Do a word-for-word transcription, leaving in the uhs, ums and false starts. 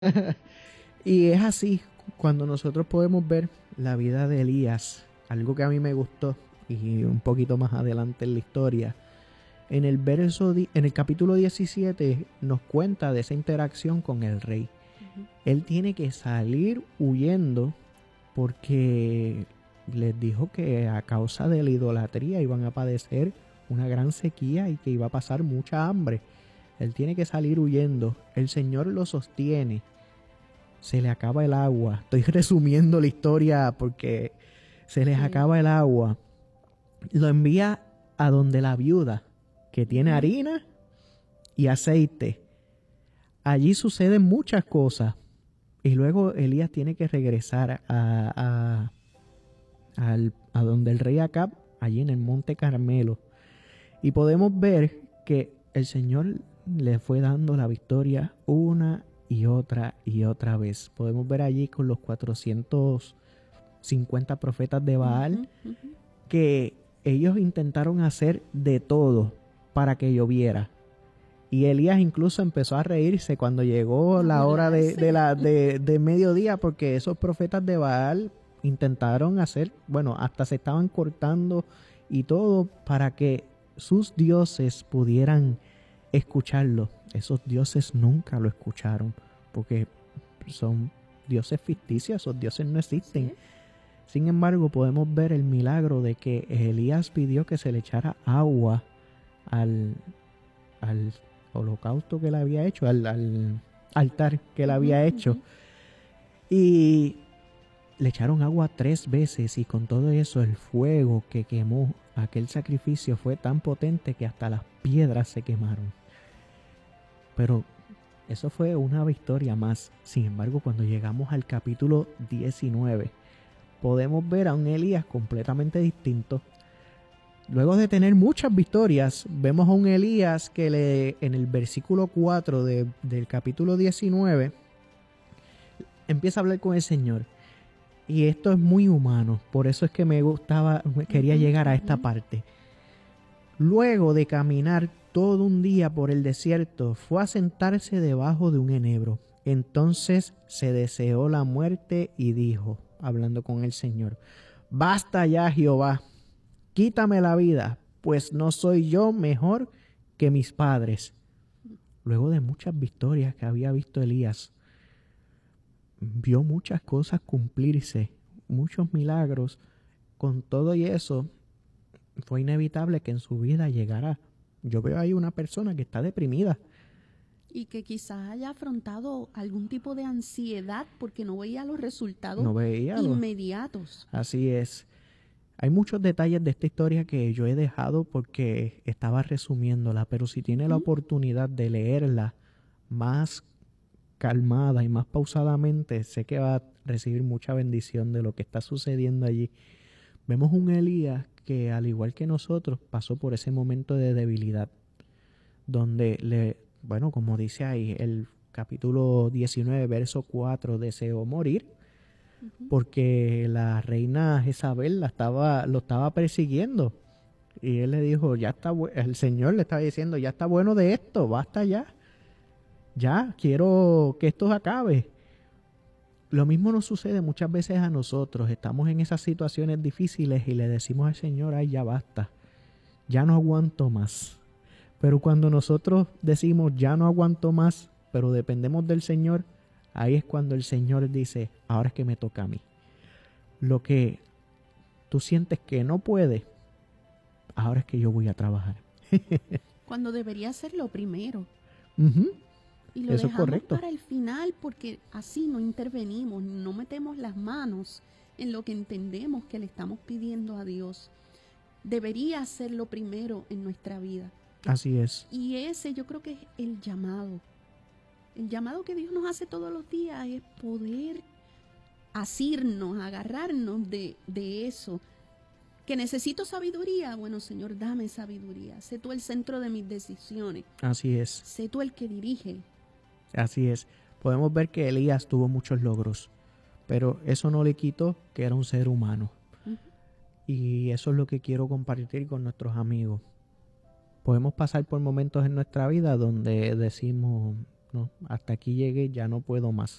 Y es así, cuando nosotros podemos ver la vida de Elías, algo que a mí me gustó, y un poquito más adelante en la historia, en el verso, en el capítulo diecisiete nos cuenta de esa interacción con el rey. Ujú. Él tiene que salir huyendo porque les dijo que a causa de la idolatría iban a padecer una gran sequía y que iba a pasar mucha hambre. Él tiene que salir huyendo. El Señor lo sostiene. Se le acaba el agua. Estoy resumiendo la historia porque se les Sí. acaba el agua. Lo envía a donde la viuda, que tiene Ujú. harina y aceite. Allí suceden muchas cosas. Y luego Elías tiene que regresar a, a, al- a donde el rey Acab, allí en el monte Carmelo. Y podemos ver que el Señor le fue dando la victoria una y otra y otra vez. Podemos ver allí con los cuatrocientos cincuenta profetas de Baal Ujú, ujú. que ellos intentaron hacer de todo para que lloviera. Y Elías incluso empezó a reírse cuando llegó A la hora de, burlarse. de, la, de, de mediodía, porque esos profetas de Baal intentaron hacer, bueno, hasta se estaban cortando y todo para que sus dioses pudieran escucharlo. Esos dioses nunca lo escucharon, porque son dioses ficticios, esos dioses no existen. Sí. Sin embargo, podemos ver el milagro de que Elías pidió que se le echara agua al, al holocausto que él había hecho, al, al altar que él Ujú, había hecho. ujú. Y le echaron agua tres veces y con todo eso el fuego que quemó aquel sacrificio fue tan potente que hasta las piedras se quemaron. Pero eso fue una victoria más. Sin embargo, cuando llegamos al capítulo diecinueve, podemos ver a un Elías completamente distinto. Luego de tener muchas victorias, vemos a un Elías que le, en el versículo cuatro de, del capítulo diecinueve empieza a hablar con el Señor. Y esto es muy humano, por eso es que me gustaba, quería Ujú, llegar a esta ujú. parte. Luego de caminar todo un día por el desierto, fue a sentarse debajo de un enebro. Entonces se deseó la muerte y dijo, hablando con el Señor: basta ya, Jehová, quítame la vida, pues no soy yo mejor que mis padres. Luego de muchas victorias que había visto Elías, vio muchas cosas cumplirse, muchos milagros. Con todo y eso, fue inevitable que en su vida llegara. Yo veo ahí una persona que está deprimida. Y que quizás haya afrontado algún tipo de ansiedad porque no veía los resultados No veía los... inmediatos. Así es. Hay muchos detalles de esta historia que yo he dejado porque estaba resumiéndola, pero si tiene la Ujú. oportunidad de leerla más calmada y más pausadamente, sé que va a recibir mucha bendición de lo que está sucediendo allí. Vemos un Elías que, al igual que nosotros, pasó por ese momento de debilidad, donde le, bueno, como dice ahí el capítulo diecinueve, verso cuatro, deseó morir Ujú. porque la reina Jezabel la estaba, lo estaba persiguiendo. Y él le dijo, ya está, bu- el Señor le estaba diciendo, ya está bueno de esto, basta ya. Ya, quiero que esto acabe. Lo mismo nos sucede muchas veces a nosotros. Estamos en esas situaciones difíciles y le decimos al Señor, ay, ya basta, ya no aguanto más. Pero cuando nosotros decimos, ya no aguanto más, pero dependemos del Señor, ahí es cuando el Señor dice, ahora es que me toca a mí. Lo que tú sientes que no puedes, ahora es que yo voy a trabajar. Cuando debería ser lo primero. Ujú, Y lo eso es dejamos correcto. para el final porque así no intervenimos, no metemos las manos en lo que entendemos que le estamos pidiendo a Dios. Debería ser lo primero en nuestra vida. Así es. Y ese yo creo que es el llamado. El llamado que Dios nos hace todos los días es poder asirnos, agarrarnos de, de eso. Que necesito sabiduría, bueno, Señor, dame sabiduría. Sé tú el centro de mis decisiones. Así es. Sé tú el que dirige. Así es. Podemos ver que Elías tuvo muchos logros, pero eso no le quitó que era un ser humano. Uh-huh. Y eso es lo que quiero compartir con nuestros amigos. Podemos pasar por momentos en nuestra vida donde decimos, no, hasta aquí llegué, ya no puedo más.